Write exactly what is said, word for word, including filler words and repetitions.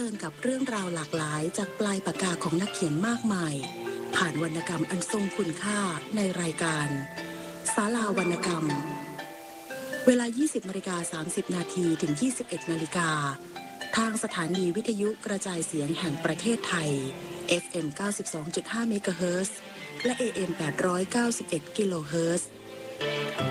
ลินกับเรื่องราวหลากหลายจากปลายปากกาของนักเขียนมากมายผ่านวรรณกรรมอันทรงคุณค่าในรายการศาลาวรรณกรรมเวลา ยี่สิบนาฬิกาสามสิบนาทีถึง ยี่สิบเอ็ดนาฬิกาทางสถานีวิทยุกระจายเสียงแห่งประเทศไทย เอฟ เอ็ม เก้าสิบสองจุดห้า เมกะเฮิรตซ์และ เอ เอ็ม แปดร้อยเก้าสิบเอ็ด กิโลเฮิรตซ์